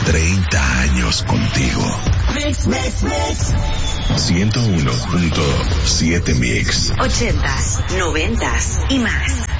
30 años contigo. Mix, mix, mix. 101.7 Mix. 80s, 90s y más.